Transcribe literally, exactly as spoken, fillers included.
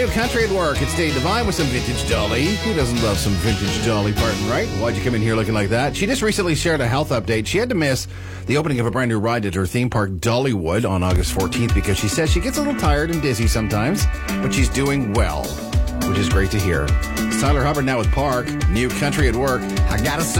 New country at work. It's Dave Devine with some vintage Dolly. Who doesn't love some vintage Dolly Parton, right? Why'd you come in here looking like that? She just recently shared a health update. She had to miss the opening of a brand new ride at her theme park, Dollywood, on August fourteenth because she says she gets a little tired and dizzy sometimes, but she's doing well, which is great to hear. It's Tyler Hubbard now with Park. New country at work. I gotta say.